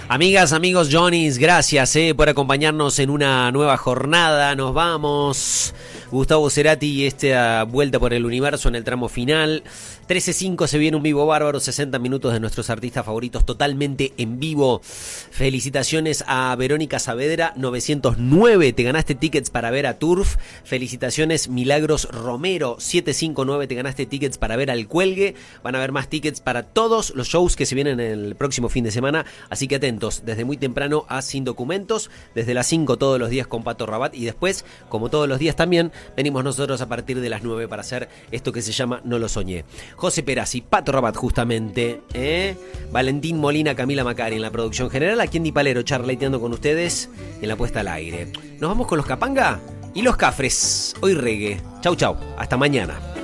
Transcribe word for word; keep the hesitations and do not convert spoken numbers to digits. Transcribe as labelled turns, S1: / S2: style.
S1: Amigas, amigos, Johnny's, gracias eh, por acompañarnos en una nueva jornada. Nos vamos. Gustavo Cerati y esta vuelta por el universo en el tramo final. trece cinco se viene un vivo bárbaro, sesenta minutos de nuestros artistas favoritos totalmente en vivo. Felicitaciones a Verónica Saavedra, novecientos nueve, te ganaste tickets para ver a Turf. Felicitaciones Milagros Romero, setecientos cincuenta y nueve, te ganaste tickets para ver al Cuelgue. Van a haber más tickets para todos los shows que se vienen el próximo fin de semana, así que atentos, desde muy temprano a Sin Documentos, desde las cinco todos los días con Pato Rabat, y después, como todos los días también, venimos nosotros a partir de las nueve para hacer esto que se llama No Lo Soñé. José Perazzi, Pato Rabat justamente, ¿eh? Valentín Molina, Camila Macari en la producción general, aquí en Di Palero charleteando con ustedes en la puesta al aire. Nos vamos con los Capanga y los Cafres, hoy reggae. Chau chau, hasta mañana.